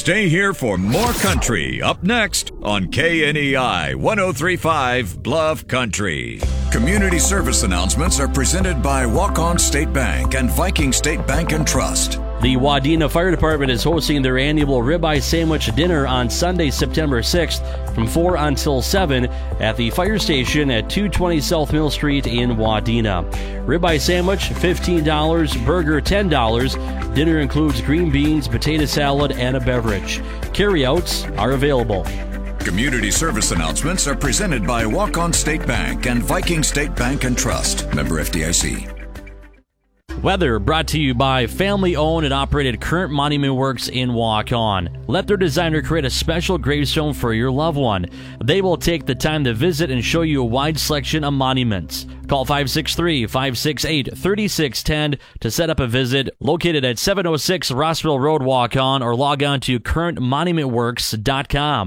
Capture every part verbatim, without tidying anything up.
Stay here for more country up next on K N E I one oh three point five Bluff Country. Community service announcements are presented by Walk-On State Bank and Viking State Bank and Trust. The Wadena Fire Department is hosting their annual ribeye sandwich dinner on Sunday, September sixth from four until seven at the fire station at two twenty South Mill Street in Wadena. Ribeye sandwich, fifteen dollars, burger, ten dollars. Dinner includes green beans, potato salad, and a beverage. Carryouts are available. Community service announcements are presented by Walk-On State Bank and Viking State Bank and Trust. Member F D I C. Weather brought to you by family-owned and operated Current Monument Works in Walk-On. Let their designer create a special gravestone for your loved one. They will take the time to visit and show you a wide selection of monuments. Call five six three, five six eight, three six one zero to set up a visit. Located at seven oh six Rossville Road, Walk-On, or log on to current monument works dot com.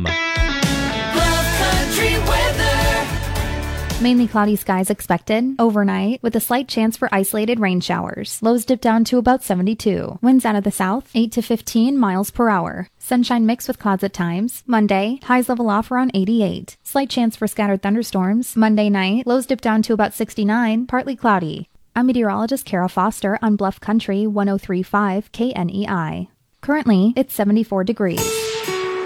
Mainly cloudy skies expected overnight with a slight chance for isolated rain showers. Lows dip down to about seventy-two. Winds out of the south, eight to fifteen miles per hour. Sunshine mixed with clouds at times. Monday, highs level off around eighty-eight. Slight chance for scattered thunderstorms. Monday night, lows dip down to about sixty-nine, partly cloudy. I'm meteorologist Kara Foster on Bluff Country one oh three point five K N E I. Currently, it's seventy-four degrees.